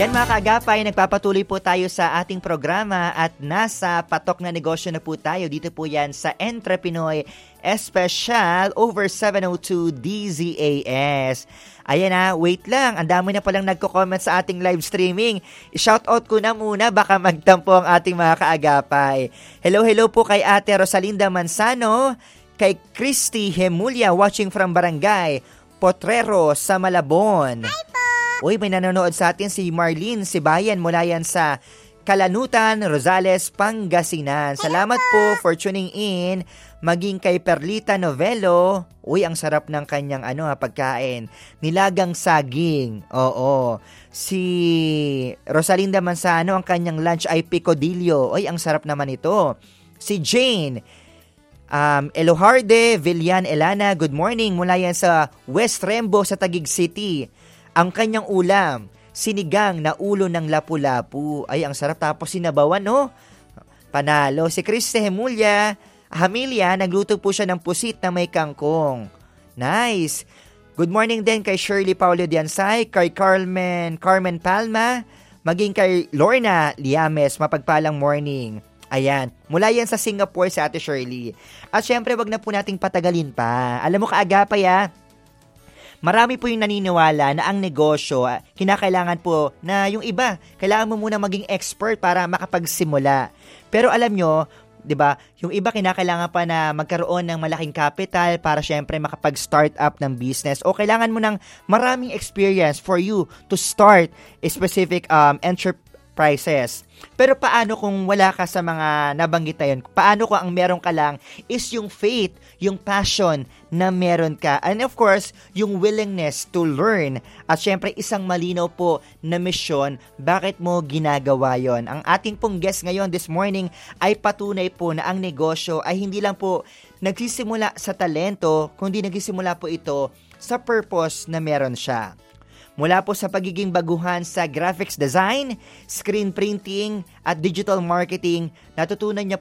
Yan mga kaagapay, nagpapatuloy po tayo sa ating programa at nasa patok na negosyo na po tayo. Dito po yan sa Entrepinoy Especial over 702 DZAS. Ayan na, wait lang. Ang dami na palang nagko-comment sa ating live streaming. I-shoutout ko na muna, baka magtampo ang ating mga kaagapay. Hello po kay Ate Rosalinda Manzano, kay Christy Hemulia watching from Barangay Potrero sa Malabon. Hi po! Uy, may nanonood sa atin si Marlene Sibayan mula yan sa Kalanutan, Rosales, Pangasinan. Salamat po for tuning in. Maging kay Perlita Novello. Uy, ang sarap ng kanyang pagkain. Nilagang saging. Oo. Si Rosalinda Manzano, ang kanyang lunch ay picodillo. Uy, ang sarap naman ito. Si Jane Eloharde Villan Elana, good morning. Mula yan sa West Rembo sa Taguig City. Ang kanyang ulam, sinigang na ulo ng lapu-lapu. Ay, ang sarap. Tapos sinabawan, no? Panalo. Si Chris Hamilia, nagluto po siya ng pusit na may kangkong. Nice. Good morning din kay Shirley Paulo Diansay, kay Carmen Palma, maging kay Lorna Liames, mapagpalang morning. Ayan, mula yan sa Singapore si Ate Shirley. At syempre, wag na po nating patagalin pa. Alam mo kaagapay marami po yung naniniwala na ang negosyo, kinakailangan po na yung iba, kailangan mo muna maging expert para makapagsimula. Pero alam nyo, 'di ba? Yung iba kinakailangan pa na magkaroon ng malaking capital para syempre makapag-start up ng business o kailangan mo ng maraming experience for you to start a specific enterprises. Pero paano kung wala ka sa mga nabanggit na yun? Paano kung ang meron ka lang is yung faith, yung passion na meron ka? And of course, yung willingness to learn. At syempre, isang malinaw po na mission, bakit mo ginagawa yon? Ang ating pong guest ngayon this morning ay patunay po na ang negosyo ay hindi lang po nagsisimula sa talento, kundi nagsisimula po ito sa purpose na meron siya. Mula po sa pagiging baguhan sa graphics design, screen printing at digital marketing, natutunan niya